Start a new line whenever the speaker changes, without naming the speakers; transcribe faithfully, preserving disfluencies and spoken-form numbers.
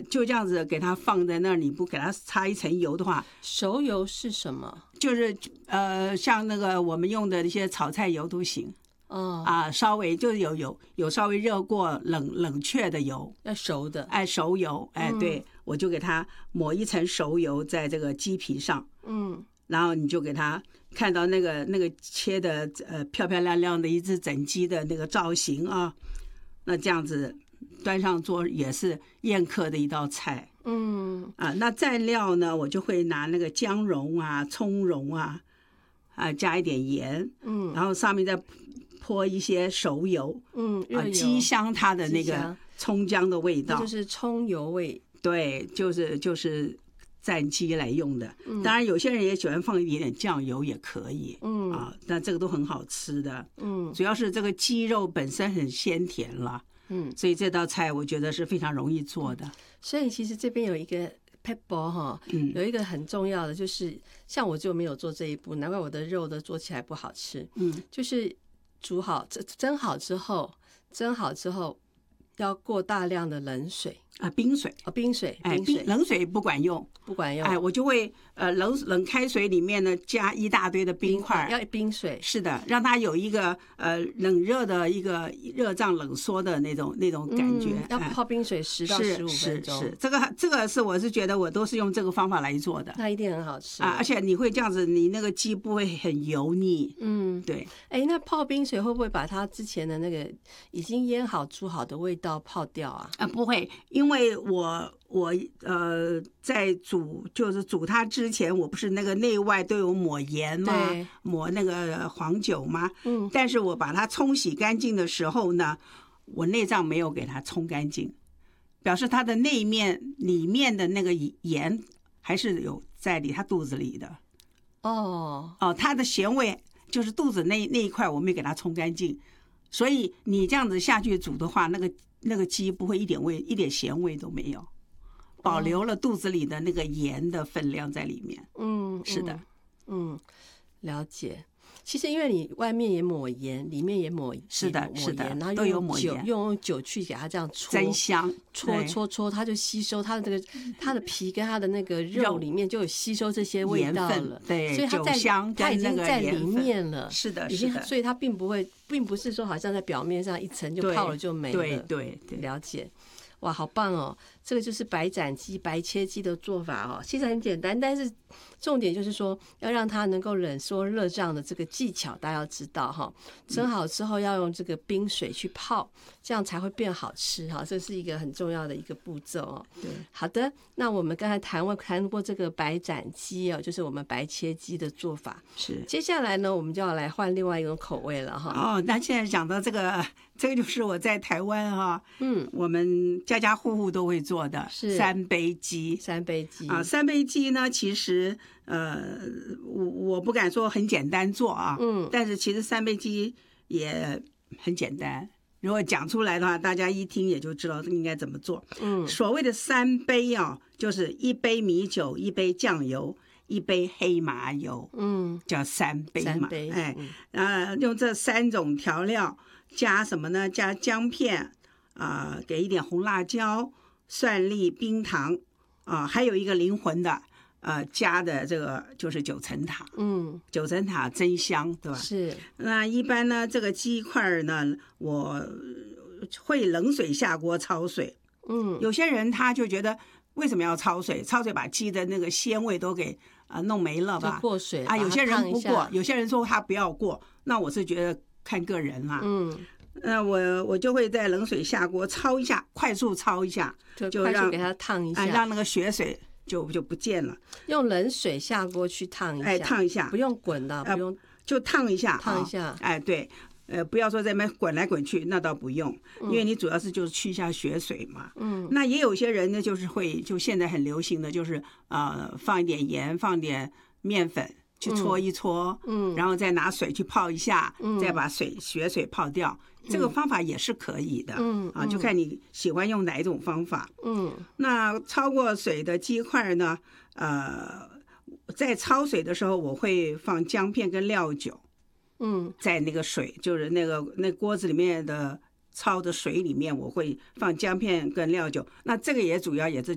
就这样子给它放在那儿，你不给它擦一层油的话，
熟油是什么？
就是呃，像那个我们用的一些炒菜油都行。
哦
啊，稍微就是有有有稍微热过冷冷却的油，
要熟的，
哎，熟油，哎，
嗯、
对，我就给它抹一层熟油在这个鸡皮上，
嗯，
然后你就给它看到那个那个切的呃漂漂亮亮的一只整鸡的那个造型啊，那这样子端上桌也是宴客的一道菜，
嗯
啊，那蘸料呢，我就会拿那个姜蓉啊、葱蓉啊，啊，加一点盐，
嗯，
然后上面再泼一些熟油，
嗯，
啊，激香它的那个葱姜的味道，
就是葱油味。
对，就是就是蘸鸡来用的。当然，有些人也喜欢放一点点酱油也可以，
嗯
啊，但这个都很好吃的。
嗯，
主要是这个鸡肉本身很鲜甜了，
嗯，
所以这道菜我觉得是非常容易做的。
所以其实这边有一个 pebble 哈，
嗯，
有一个很重要的就是像我就没有做这一步，难怪我的肉都做起来不好吃。
嗯，
就是煮好蒸好之后，蒸好之后要过大量的冷水
啊，冰水
哦，冰水，
哎，
冰水，
冷水不管用，
不管用。
哎，我就会呃冷冷开水里面呢加一大堆的冰块，
要冰水，
是的，让它有一个呃冷热的一个热胀冷缩的那种那种感觉。
嗯、要泡冰水十到十五分钟。
是是是，这个这个是我是觉得我都是用这个方法来做的，
那一定很好吃
啊！而且你会这样子，你那个鸡不会很油腻。
嗯，
对。
哎，那泡冰水会不会把它之前的那个已经腌好煮好的味道泡掉啊？
啊，不会，因为我我呃在煮就是煮它之前，我不是那个内外都有抹盐吗？抹那个黄酒吗？
嗯，
但是我把它冲洗干净的时候呢，我内脏没有给它冲干净，表示它的内面里面的那个盐还是有在里它肚子里的。
哦
哦，它的咸味就是肚子那那一块我没给它冲干净，所以你这样子下去煮的话，那个那个鸡不会一点味一点咸味都没有，保留了肚子里的那个盐的分量在里面。
嗯，
是的，
嗯，了解。其实因为你外面也抹盐，里面也抹，
是的，是的，
然后
都有抹
盐，
盐，
用酒去给它这样搓，
真香，
搓搓搓，它就吸收它的这个它的皮跟它的那个肉里面就有吸收这些味道了，
对，
所以它在
香
它已经在里面了，
是的，
是的，所以它并不会，并不是说好像在表面上一层就泡了就没了，
对对对，
了解。哇，好棒哦！这个就是白斩鸡、白切鸡的做法哦，其实很简单，但是重点就是说要让它能够冷缩热胀的这个技巧，大家要知道哈。蒸好之后要用这个冰水去泡，这样才会变好吃哈。这是一个很重要的一个步骤哦。
对，
好的，那我们刚才谈过谈过这个白斩鸡哦，就是我们白切鸡的做法。
是，
接下来呢，我们就要来换另外一种口味了哈。
哦，那现在讲到这个，这个就是我在台湾哈，嗯，我们家家户户都会做的三杯鸡。
三杯鸡
啊，三杯鸡呢，其实呃，我我不敢说很简单做啊，嗯，但是其实三杯鸡也很简单。如果讲出来的话，大家一听也就知道应该怎么做。嗯，所谓的三杯啊，就是一杯米酒，一杯酱油，一杯黑麻油，嗯，叫三杯嘛。
三杯，
哎，呃，用这三种调料，加什么呢？加姜片啊、呃，给一点红辣椒、蒜粒、冰糖啊、呃，还有一个灵魂的。呃，加的这个就是九层塔，嗯，九层塔真香，对吧？
是。
那一般呢，这个鸡块呢，我会冷水下锅焯水。嗯，有些人他就觉得为什么要焯水？焯水把鸡的那个鲜味都给啊、呃、弄没了吧？
就过水
啊，有些人不过，有些人说他不要过。那我是觉得看个人啦、啊。嗯。那我我就会在冷水下锅焯一下，快速焯一下，
就让给它烫一下，
哎，让那个血水。就就不见了，
用冷水下锅去烫一下，
哎，烫一下，
不用滚的，不用、呃，
就烫一下，
烫一下，
哦、哎，对，呃，不要说在那边滚来滚去，那倒不用，因为你主要是就是去一下血水嘛，嗯，那也有些人呢，就是会，就现在很流行的就是呃，放一点盐，放点面粉。去搓一搓，嗯，然后再拿水去泡一下，嗯，再把水血水泡掉，嗯，这个方法也是可以的，嗯啊，就看你喜欢用哪一种方法，嗯。那焯过水的鸡块呢，呃，在焯水的时候，我会放姜片跟料酒，嗯，在那个水，就是那个那锅子里面的焯的水里面，我会放姜片跟料酒。那这个也主要也是。